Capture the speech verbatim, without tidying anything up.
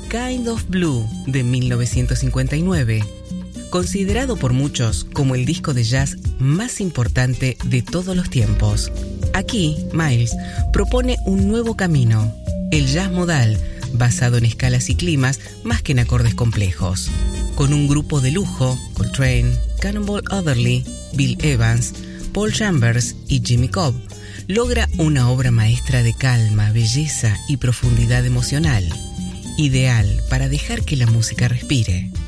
Kind of Blue de mil novecientos cincuenta y nueve, considerado por muchos como el disco de jazz más importante de todos los tiempos. Aquí, Miles propone un nuevo camino, el jazz modal, basado en escalas y climas más que en acordes complejos. Con un grupo de lujo, Coltrane, Cannonball Adderley, Bill Evans, Paul Chambers y Jimmy Cobb, logra una obra maestra de calma, belleza y profundidad emocional, ideal para dejar que la música respire.